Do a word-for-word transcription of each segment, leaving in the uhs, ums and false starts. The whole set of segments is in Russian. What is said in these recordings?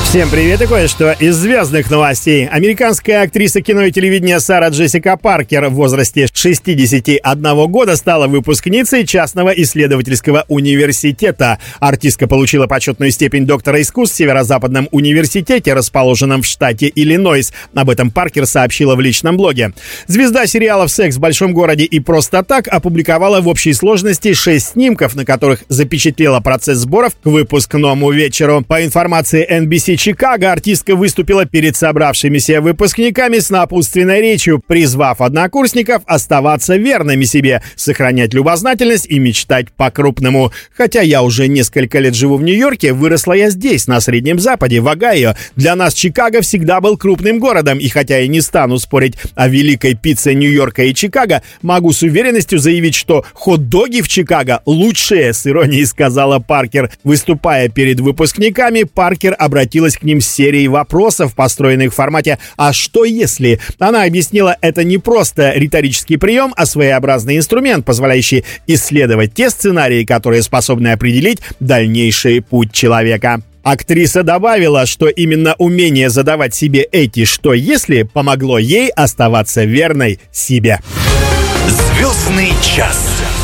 Всем привет и кое-что из звездных новостей. Американская актриса кино и телевидения Сара Джессика Паркер в возрасте шестидесяти одного года стала выпускницей частного исследовательского университета. Артистка получила почетную степень доктора искусств в Северо-Западном университете, расположенном в штате Иллинойс. Об этом Паркер сообщила в личном блоге. Звезда сериалов «Секс в большом городе» и «Просто так» опубликовала в общей сложности шесть снимков, на которых запечатлела процесс сборов к выпускному вечеру. По информации эн би си Чикаго, артистка выступила перед собравшимися выпускниками с напутственной речью, призвав однокурсников оставаться верными себе, сохранять любознательность и мечтать по-крупному. Хотя я уже несколько лет живу в Нью-Йорке, выросла я здесь, на Среднем Западе, в Огайо. Для нас Чикаго всегда был крупным городом, и хотя я не стану спорить о великой пицце Нью-Йорка и Чикаго, могу с уверенностью заявить, что хот-доги в Чикаго лучшие, с иронией сказала Паркер. Выступая перед выпускниками, Паркер обратилась к ним с серией вопросов, построенных в формате «А что если?». Она объяснила, это не просто риторический прием, а своеобразный инструмент, позволяющий исследовать те сценарии, которые способны определить дальнейший путь человека. Актриса добавила, что именно умение задавать себе эти «что если» помогло ей оставаться верной себе. Звездный час.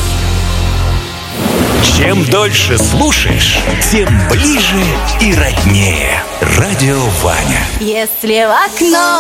Чем дольше слушаешь, тем ближе и роднее. Радио Ваня. Если в окно